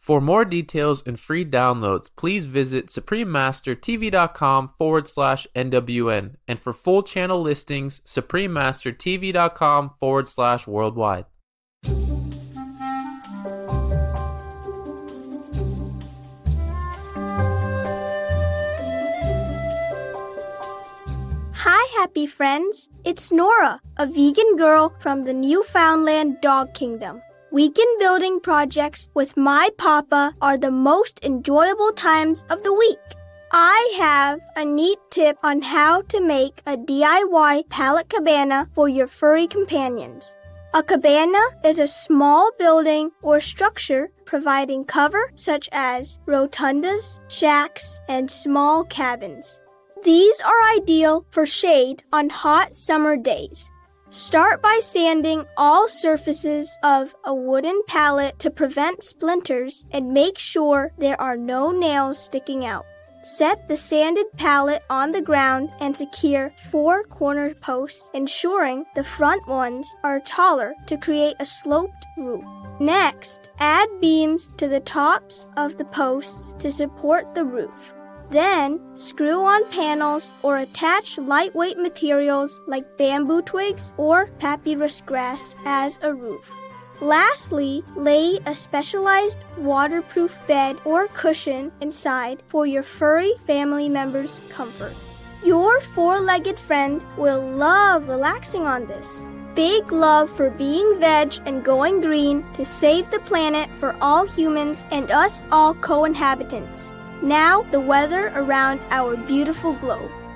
For more details and free downloads, please visit suprememastertv.com/NWN. And for full channel listings, suprememastertv.com/worldwide. Hi, happy friends. It's Nora, a vegan girl from the Newfoundland Dog Kingdom. Weekend building projects with my papa are the most enjoyable times of the week. I have a neat tip on how to make a DIY pallet cabana for your furry companions. A cabana is a small building or structure providing cover such as rotundas, shacks, and small cabins. These are ideal for shade on hot summer days. Start by sanding all surfaces of a wooden pallet to prevent splinters and make sure there are no nails sticking out. Set the sanded pallet on the ground and secure 4 corner posts, ensuring the front ones are taller to create a sloped roof. Next, add beams to the tops of the posts to support the roof. Then, screw on panels or attach lightweight materials like bamboo twigs or papyrus grass as a roof. Lastly, lay a specialized waterproof bed or cushion inside for your furry family members' comfort. Your 4-legged friend will love relaxing on this. Big love for being veg and going green to save the planet for all humans and us all co-inhabitants. Now, the weather around our beautiful globe.